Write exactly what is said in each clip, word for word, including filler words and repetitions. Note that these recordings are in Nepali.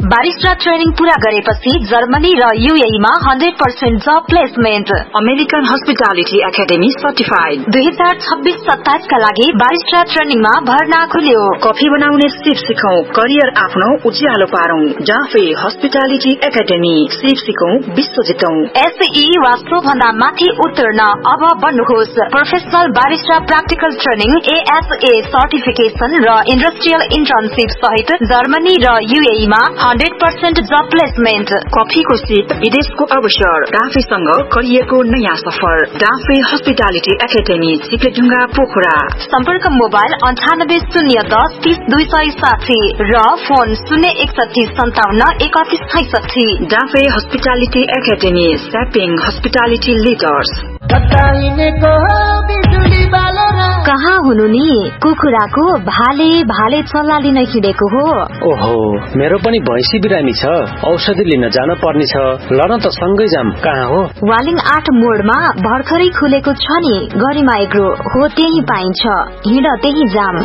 बारिस्टा ट्रेनिङ पूरा गरेपछि जर्मनी र यूएई मा हन्ड्रेड पर्सेन्ट जब placement. American hospitality academy certified. दुई हजार छब्बीस सत्ताइस का लागि बारिस्टा ट्रेनिङमा भर्ना खुल्यो। कफी बनाउने सिप सिकौं, करियर आफ्नो उज्यालो पारौं। डाफे हस्पिटालिटी एकाडेमी, सिप सिकौं, विश्व जितौं। एसई वा सो भन्दा माथि उतर्न अब बन्नुहोस्। Professional barista practical training, ASA certification र इन्डस्ट्रियल इन्टर्नशिप सहित जर्मनी र यूएई मा हन्ड्रेड पर्सेन्ट जब प्लेसमेन्ट। कफीको सिप, विदेशको अवसर, डाफेसँग करियरको नयाँ सफर। Dafe hospitality academy, सिक्लेढुङ्गा, Pokhara. सम्पर्क मोबाइल अन्ठानब्बे शून्य दस तीस दुई सय साठी र फोन शून्य एकसठी सन्ताउन्न एकतिस छैसठी। Dafe hospitality academy, स्यापिङ hospitality leaders. कहाँ हुनु नि? कुखुराको भाले भाले चल्ला लिन हिँडेको हो। ओहो, मेरो पनि भैँसी बिरामी छ, औषधि लिन जान पर्ने छ। ल न त सँगै जाम। कहाँ हो? वालिङ आठ मोडमा भर्खरै खुलेको छ नि गरिमा एग्रो हो, त्यही पाइन्छ। हिँड त्यही जाम।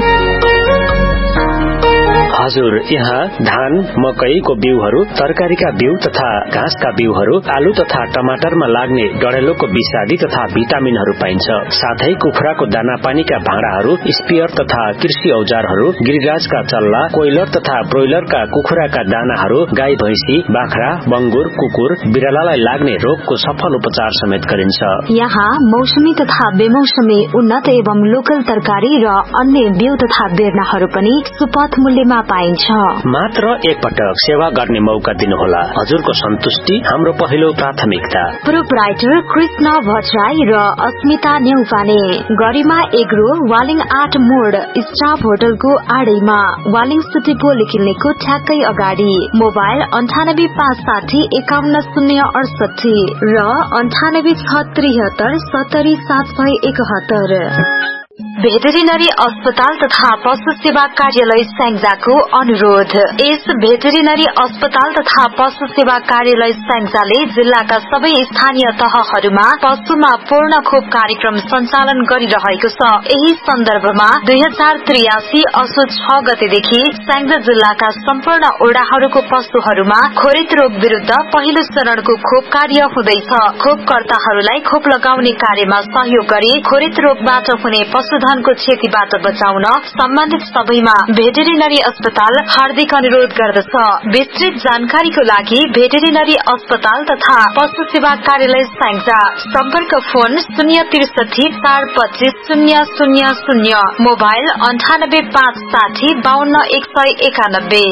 हजुर, यहाँ धान, मकैको बिउहरू, तरकारीका बिउ तथा घाँसका बिउहरू, आलु तथा टमाटरमा लाग्ने डढेलोको विषादी तथा भिटामिनहरू पाइन्छ। साथै कुखुराको दाना पानीका भाँडाहरू, स्पियर तथा कृषि औजारहरू, गिरिराजका चल्ला, कोइलर तथा ब्रोइलरका कुखुराका दानाहरू, गाई भैंसी, बाख्रा, बंगुर, कुकुर, बिरालालाई लाग्ने रोगको सफल उपचार समेत गरिन्छ। यहाँ मौसमी तथा बेमौसमी उन्नत एवं लोकल तरकारी र अन्य बिउ तथा बेर्नाहरू पनि सुपथ मूल्यमा पाइन्छ। मात्र एकपटक सेवा गर्ने मौका दिनुहोला। हजुरको सन्तुष्टि हाम्रो पहिलो प्राथमिकता। प्रोपराइटर कृष्ण भट्टराई र अस्मिता नेउपाने। गरिमा एग्रो, वालिङ आठ मोड, स्टाफ होटलको आडैमा, वालिङ सिटी पोलिक्लिनिकको ठ्याक्कै अगाडि। मोबाइल अन्ठानब्बे पाँच साठी एकाउन्न शून्य अडसठी र अन्ठानब्बे छ त्रिहत्तर सत्तरी सात सय एकहत्तर। भेटेरिनरी अस्पताल तथा पशु सेवा कार्यालय स्याङ्जाको अनुरोध। यस भेटेरिनरी अस्पताल तथा पशु सेवा कार्यालय स्याङ्जाले जिल्लाका सबै स्थानीय तहहरूमा पशुमा पूर्ण खोप कार्यक्रम सञ्चालन गरिरहेको छ। यही सन्दर्भमा दुई हजार त्रियासी असोज छ गतेदेखि स्याङ्जा जिल्लाका सम्पूर्ण ओडाहरूको पशुहरूमा खोरित रोग विरूद्ध पहिलो चरणको खोप कार्य हुँदैछ। खोपकर्ताहरूलाई खोप लगाउने कार्यमा सहयोग गरी खोरित रोगबाट हुने पशुधनको क्षतिबाट बचाउन सम्बन्धित सबैमा भेटेरिनरी अस्पताल हार्दिक अनुरोध गर्दछ। विस्तृत जानकारीको लागि भेटेरिनरी अस्पताल तथा पशु सेवा कार्यालय स्याङ्जा। सम्पर्क फोन शून्य त्रिसठी चार पच्चीस शून्य शून्य शून्य। मोबाइल अन्ठानब्बे पाँच साठी बाहन्न एक सय एकानब्बे।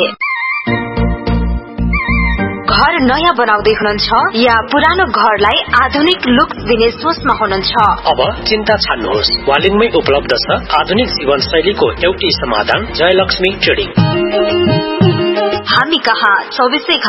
घर नयाँ बनाउँदै हुनुहुन्छ या पुरानो घरलाई आधुनिक लुक्स दिने सोचमा हुनुहुन्छ? अब चिन्ता छाड्नुहोस्, वालिङमै उपलब्ध छ आधुनिक जीवन शैलीको एउटै समाधान, जयलक्ष्मी ट्रेडिङ। हामी कहाँ चौबिसै